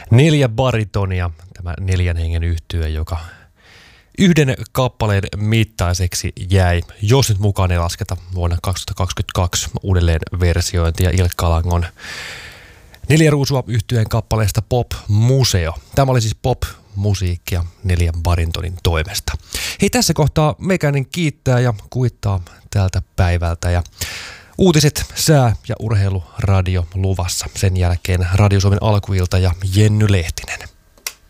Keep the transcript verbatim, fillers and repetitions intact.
Neljä baritonia, tämä neljän hengen yhtye, joka yhden kappaleen mittaiseksi jäi, jos nyt mukaan ei lasketa vuonna kaksituhattakaksikymmentäkaksi uudelleen versiointia Ilkka Alangon Neljä ruusua yhtyeen kappaleesta Pop Museo. Tämä oli siis pop-musiikkia neljän barintonin toimesta. Hei, tässä kohtaa meikäinen kiittää ja kuittaa tältä päivältä ja uutiset, sää ja urheiluradio luvassa. Sen jälkeen Radio Suomen alkuilta ja Jenny Lehtinen.